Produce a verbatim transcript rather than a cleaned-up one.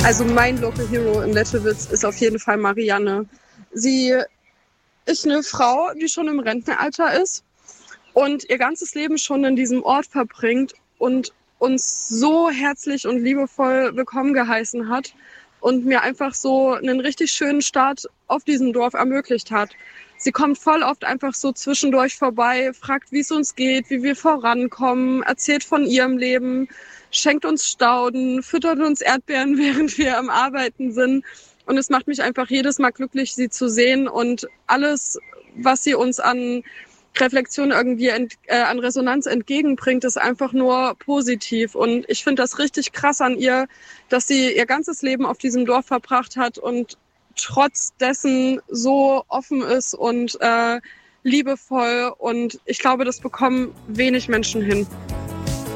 Also mein Local Hero in Letschewitz ist auf jeden Fall Marianne. Sie ist eine Frau, die schon im Rentenalter ist und ihr ganzes Leben schon in diesem Ort verbringt und uns so herzlich und liebevoll willkommen geheißen hat und mir einfach so einen richtig schönen Start auf diesem Dorf ermöglicht hat. Sie kommt voll oft einfach so zwischendurch vorbei, fragt, wie es uns geht, wie wir vorankommen, erzählt von ihrem Leben, schenkt uns Stauden, füttert uns Erdbeeren, während wir am Arbeiten sind. Und es macht mich einfach jedes Mal glücklich, sie zu sehen. Und alles, was sie uns an Reflexion irgendwie ent, äh, an Resonanz entgegenbringt, ist einfach nur positiv. Und ich finde das richtig krass an ihr, dass sie ihr ganzes Leben auf diesem Dorf verbracht hat und trotz dessen so offen ist und äh, liebevoll. Und ich glaube, das bekommen wenig Menschen hin.